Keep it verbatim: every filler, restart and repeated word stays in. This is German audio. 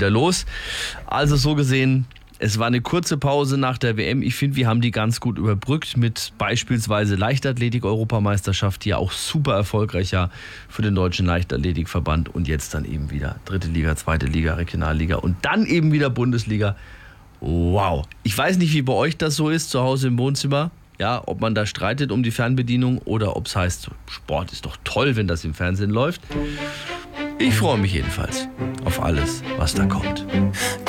wieder los. Also so gesehen, es war eine kurze Pause nach der W M. Ich finde, wir haben die ganz gut überbrückt mit beispielsweise Leichtathletik-Europameisterschaft, die ja auch super erfolgreich ja für den Deutschen Leichtathletikverband und jetzt dann eben wieder dritte Liga, zweite Liga, Regionalliga und dann eben wieder Bundesliga. Wow. Ich weiß nicht, wie bei euch das so ist, zu Hause im Wohnzimmer. Ja, ob man da streitet um die Fernbedienung oder ob es heißt, Sport ist doch toll, wenn das im Fernsehen läuft. Ich freue mich jedenfalls auf alles, was da kommt.